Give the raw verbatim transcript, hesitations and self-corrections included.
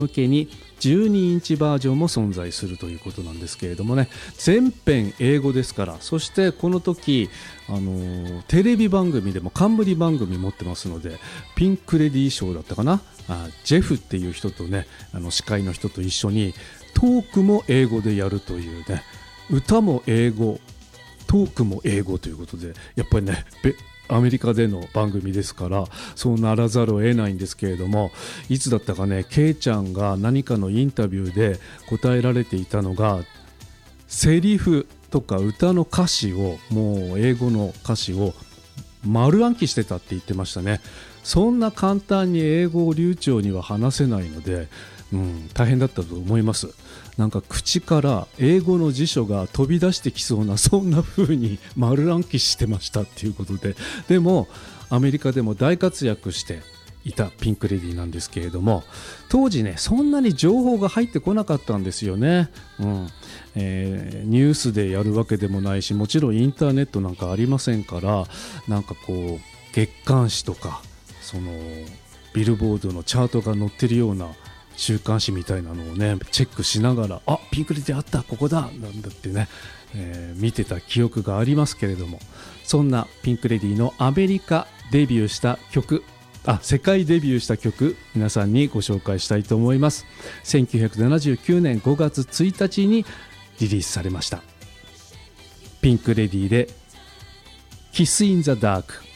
向けにじゅうにインチバージョンも存在するということなんですけれどもね、全編英語ですから。そしてこの時あのテレビ番組でも冠番組持ってますので、ピンクレディー賞だったかな、あジェフっていう人とね、あの司会の人と一緒にトークも英語でやるというね、歌も英語トークも英語ということで、やっぱりねアメリカでの番組ですからそうならざるを得ないんですけれども、いつだったかね、ケイちゃんが何かのインタビューで答えられていたのが、セリフとか歌の歌詞を、もう英語の歌詞を丸暗記してたって言ってましたね。そんな簡単に英語を流暢には話せないので、うん、大変だったと思います。なんか口から英語の辞書が飛び出してきそうな、そんな風に丸暗記してましたっていうことで、でもアメリカでも大活躍していたピンクレディーなんですけれども、当時ねそんなに情報が入ってこなかったんですよね、うんえー、ニュースでやるわけでもないし、もちろんインターネットなんかありませんから、なんかこう月刊誌とかそのビルボードのチャートが載ってるような週刊誌みたいなのをねチェックしながら、あピンクレディーあった、ここだなんだってね、えー、見てた記憶がありますけれども、そんなピンクレディーのアメリカデビューした曲、あ世界デビューした曲、皆さんにご紹介したいと思います。せんきゅうひゃくななじゅうきゅうねんごがつついたちにリリースされました。ピンクレディーで Kiss in the Dark。